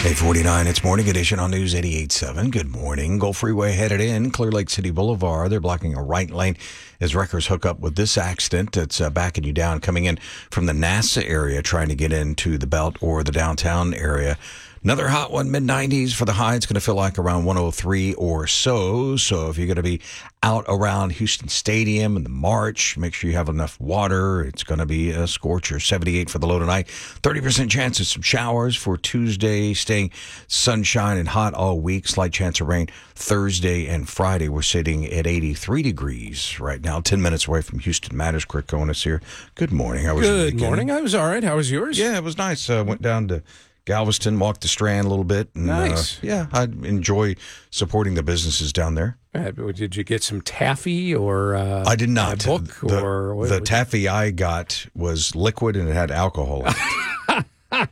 8:49, it's Morning Edition on News 88.7. Good morning. Gulf Freeway headed in Clear Lake City Boulevard. They're blocking a right lane as wreckers hook up with this accident. It's backing you down coming in from the NASA area, trying to get into the Belt or the downtown area. Another hot one, mid-90s for the high. It's going to feel like around 103 or so. So if you're going to be out around Houston Stadium in the March, make sure you have enough water. It's going to be a scorcher. 78 for the low tonight. 30% chance of some showers for Tuesday. Staying sunshine and hot all week. Slight chance of rain Thursday and Friday. We're sitting at 83 degrees right now. 10 minutes away from Houston Matters. Crick Cohen here. Good morning. How was your weekend? Good morning. I was all right. How was yours? Yeah, it was nice. Went down to Galveston, walked the Strand a little bit. And, nice. I enjoy supporting the businesses down there. Did you get some taffy or I did not. a book? The taffy I got was liquid and it had alcohol in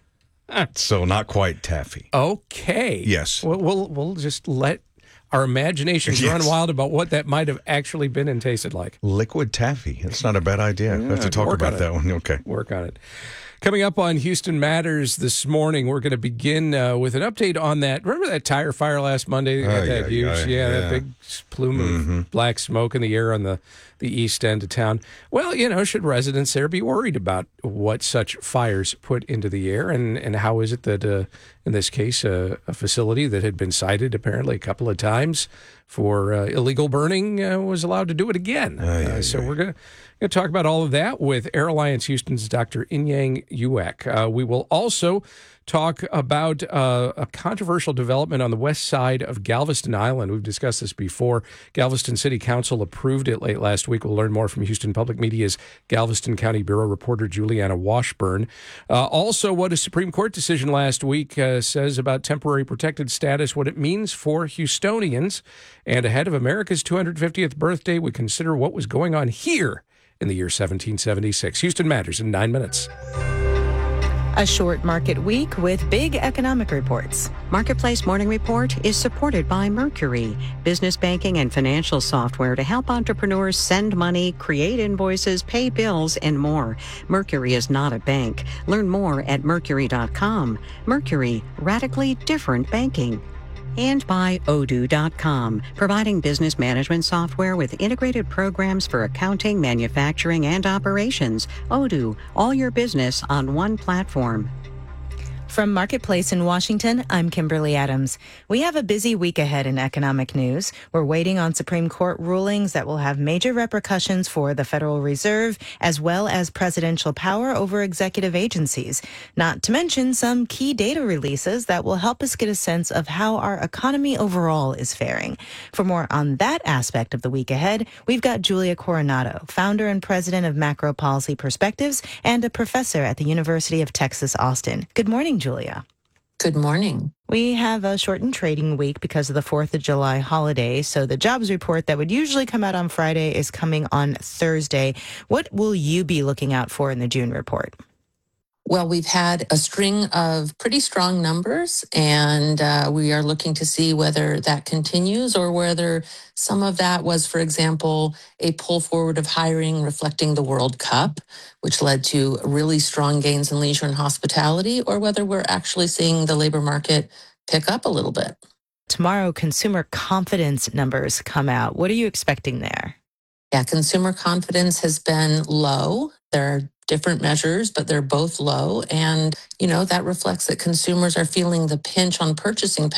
it. So not quite taffy. Okay. Yes. We'll just let our imaginations run wild about what that might have actually been and tasted like. Liquid taffy. That's not a bad idea. We have to talk about that one. Okay. Work on it. Coming up on Houston Matters this morning, we're going to begin with an update on that. Remember that tire fire last Monday? That big plume of black smoke in the air on the east end of town. Well, should residents there be worried about what such fires put into the air? And how is it that, in this case, a facility that had been cited apparently a couple of times for illegal burning was allowed to do it again? So we're going to talk about all of that with Air Alliance Houston's Dr. Inyang Uek. We will also talk about a controversial development on the west side of Galveston Island. We've discussed this before. Galveston City Council approved it late last week. We'll learn more from Houston Public Media's Galveston County Bureau reporter Juliana Washburn. Also, what a Supreme Court decision last week says about temporary protected status, what it means for Houstonians. And ahead of America's 250th birthday, we consider what was going on here in the year 1776. Houston Matters in 9 minutes. A short market week with big economic reports. Marketplace Morning Report is supported by Mercury, business banking and financial software to help entrepreneurs send money, create invoices, pay bills, and more. Mercury is not a bank. Learn more at Mercury.com. Mercury, radically different banking. And by Odoo.com, providing business management software with integrated programs for accounting, manufacturing, and operations. Odoo, all your business on one platform. From Marketplace in Washington, I'm Kimberly Adams. We have a busy week ahead in economic news. We're waiting on Supreme Court rulings that will have major repercussions for the Federal Reserve, as well as presidential power over executive agencies. Not to mention some key data releases that will help us get a sense of how our economy overall is faring. For more on that aspect of the week ahead, we've got Julia Coronado, founder and president of Macro Policy Perspectives and a professor at the University of Texas, Austin. Good morning, Julia. Good morning. We have a shortened trading week because of the 4th of July holiday, so the jobs report that would usually come out on Friday is coming on Thursday. What will you be looking out for in the June report? Well, we've had a string of pretty strong numbers, and we are looking to see whether that continues or whether some of that was, for example, a pull forward of hiring reflecting the World Cup, which led to really strong gains in leisure and hospitality, or whether we're actually seeing the labor market pick up a little bit. Tomorrow, consumer confidence numbers come out. What are you expecting there? Yeah, consumer confidence has been low. There are different measures, but they're both low. And, that reflects that consumers are feeling the pinch on purchasing